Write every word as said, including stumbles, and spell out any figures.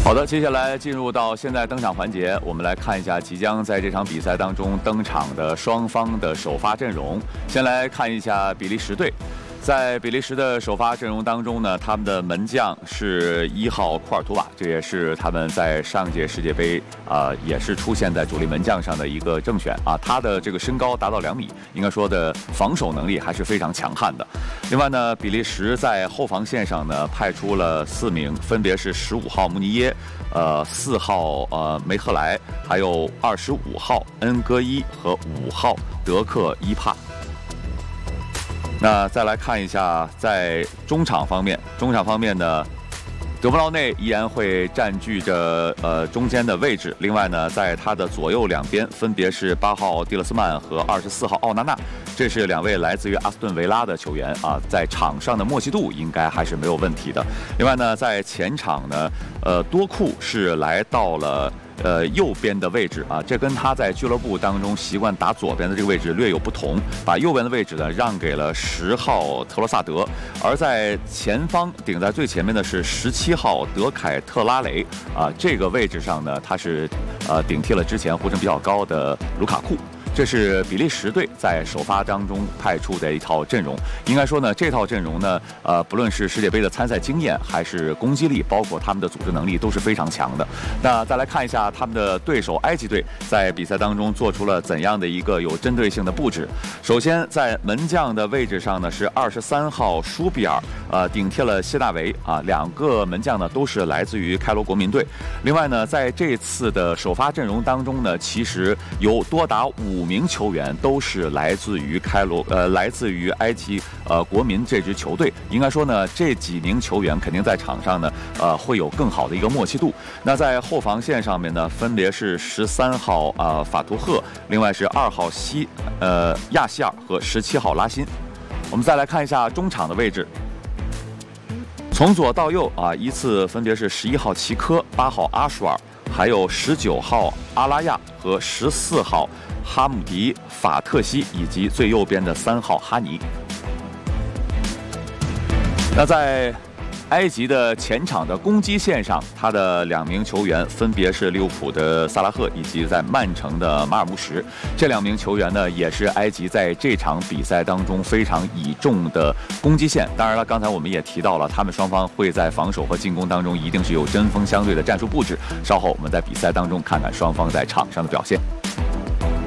好的，接下来进入到现在登场环节，我们来看一下即将在这场比赛当中登场的双方的首发阵容。先来看一下比利时队。 在比利时的首发阵容当中呢，他们的门将是一号库尔图瓦，这也是他们在上届世界杯啊、呃、也是出现在主力门将上的一个正选啊。他的这个身高达到两米，应该说的防守能力还是非常强悍的。另外呢，比利时在后防线上呢派出了四名，分别是十五号穆尼耶、呃四号呃梅赫莱，还有二十五号恩戈伊和五号德克伊帕。 那再来看一下，在中场方面，中场方面呢，德布劳内依然会占据着呃中间的位置。另外呢，在他的左右两边分别是八号蒂勒斯曼和二十四号奥纳纳，这是两位来自于阿斯顿维拉的球员啊，在场上的默契度应该还是没有问题的。另外呢，在前场呢，呃，多库是来到了。 呃，右边的位置啊，这跟他在俱乐部当中习惯打左边的这个位置略有不同，把右边的位置呢让给了十号特罗萨德，而在前方顶在最前面的是十七号德凯特拉雷啊，这个位置上呢，他是呃顶替了之前呼声比较高的卢卡库。 这是比利时队在首发当中派出的一套阵容。应该说呢，这套阵容呢，呃，不论是世界杯的参赛经验，还是攻击力，包括他们的组织能力，都是非常强的。那再来看一下他们的对手埃及队在比赛当中做出了怎样的一个有针对性的布置。首先在门将的位置上呢，是二十三号舒比尔，呃，顶替了谢纳维啊，两个门将呢都是来自于开罗国民队。另外呢，在这次的首发阵容当中呢，其实有多达五。 五名球员都是来自于开罗，呃，来自于埃及呃国民这支球队。应该说呢，这几名球员肯定在场上呢，呃，会有更好的一个默契度。那在后防线上面呢，分别是十三号啊、呃、法图赫，另外是二号西呃亚希尔和十七号拉辛。我们再来看一下中场的位置。 从左到右啊，依次分别是十一号齐科、八号阿舒尔，还有十九号阿拉亚和十四号哈姆迪法特西，以及最右边的三号哈尼。那在埃及的前场的攻击线上，他的两名球员分别是利物浦的萨拉赫以及在曼城的马尔穆什。这两名球员呢，也是埃及在这场比赛当中非常倚重的攻击线。当然了，刚才我们也提到了，他们双方会在防守和进攻当中一定是有针锋相对的战术布置。稍后我们在比赛当中看看双方在场上的表现。